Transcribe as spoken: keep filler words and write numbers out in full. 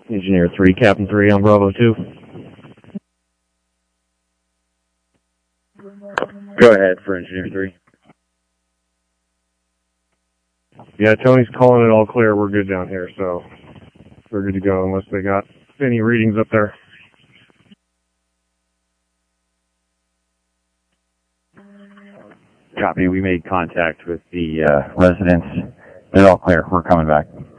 Engineer three, Captain three on Bravo two. Go ahead for Engineer three. Yeah, Tony's calling it all clear. We're good down here, so we're good to go unless they got any readings up there. Copy. We made contact with the uh, residents. They're all clear. We're coming back.